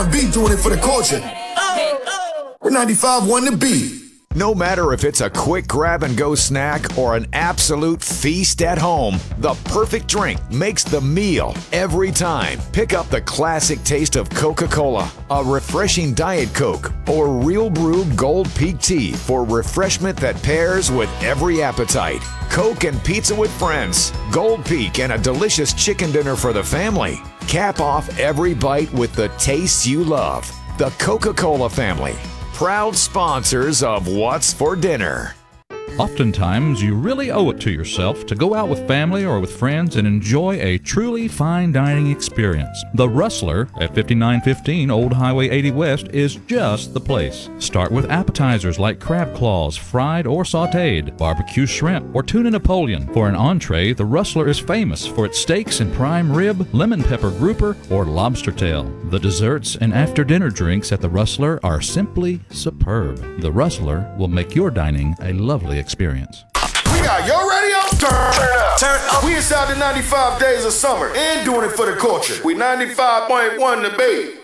Be doing it for the culture. We're 95.1 The Beat. No matter if it's a quick grab-and-go snack or an absolute feast at home, the perfect drink makes the meal every time. Pick up the classic taste of Coca-Cola, a refreshing Diet Coke, or Real Brew Gold Peak Tea for refreshment that pairs with every appetite. Coke and pizza with friends, Gold Peak and a delicious chicken dinner for the family. Cap off every bite with the taste you love. The Coca-Cola family. Proud sponsors of What's for Dinner. Oftentimes, you really owe it to yourself to go out with family or with friends and enjoy a truly fine dining experience. The Rustler at 5915 Old Highway 80 West is just the place. Start with appetizers like crab claws, fried or sautéed, barbecue shrimp, or tuna Napoleon. For an entree, the Rustler is famous for its steaks and prime rib, lemon pepper grouper, or lobster tail. The desserts and after-dinner drinks at the Rustler are simply superb. The Rustler will make your dining a lovely experience. We got your radio. Turn up. We inside the 95 days of summer and doing it for the culture. We 95.1 The Beat.